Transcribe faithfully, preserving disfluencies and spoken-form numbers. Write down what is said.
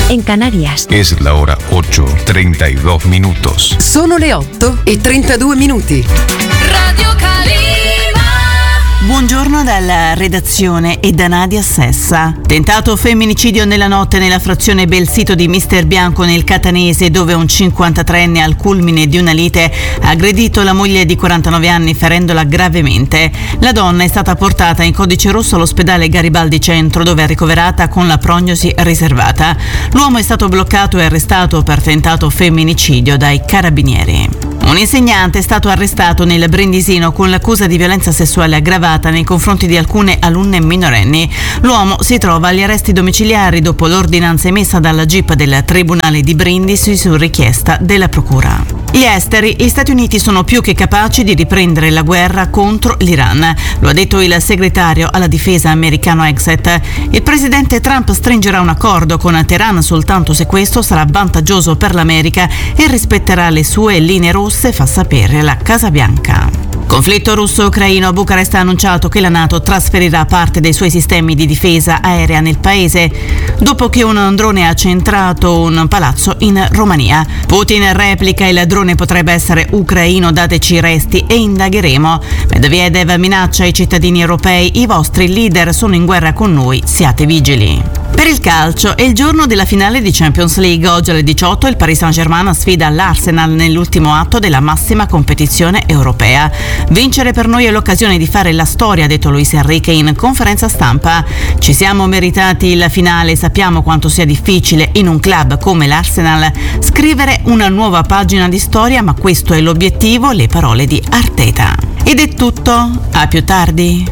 en Canarias. Es la hora ocho, treinta y dos minutos. Sono le otto e trentadue minuti. Radio Calima. Buongiorno dalla redazione e da Nadia Sessa. Tentato femminicidio nella notte nella frazione Belsito di Mister Bianco nel Catanese, dove un cinquantatreenne al culmine di una lite ha aggredito la moglie di quarantanove anni ferendola gravemente. La donna è stata portata in codice rosso all'ospedale Garibaldi Centro, dove è ricoverata con la prognosi riservata. L'uomo è stato bloccato e arrestato per tentato femminicidio dai carabinieri. Un insegnante è stato arrestato nel Brindisino con l'accusa di violenza sessuale aggravata nei confronti di alcune alunne minorenni. L'uomo si trova agli arresti domiciliari dopo l'ordinanza emessa dalla G I P del Tribunale di Brindisi su richiesta della Procura. Gli esteri, gli Stati Uniti sono più che capaci di riprendere la guerra contro l'Iran. Lo ha detto il segretario alla difesa americano Exet. Il presidente Trump stringerà un accordo con Teheran soltanto se questo sarà vantaggioso per l'America e rispetterà le sue linee rosse, fa sapere la Casa Bianca. Conflitto russo-ucraino. Bucarest ha annunciato che la NATO trasferirà parte dei suoi sistemi di difesa aerea nel paese dopo che un drone ha centrato un palazzo in Romania. Putin replica: il drone potrebbe essere ucraino, dateci i resti e indagheremo. Medvedev minaccia i cittadini europei: i vostri leader sono in guerra con noi, siate vigili. Per il calcio è il giorno della finale di Champions League. Oggi alle diciotto il Paris Saint-Germain sfida l'Arsenal nell'ultimo atto della massima competizione europea. Vincere per noi è l'occasione di fare la storia, ha detto Luis Enrique in conferenza stampa. Ci siamo meritati il finale, sappiamo quanto sia difficile in un club come l'Arsenal scrivere una nuova pagina di storia, ma questo è l'obiettivo, le parole di Arteta. Ed è tutto, a più tardi.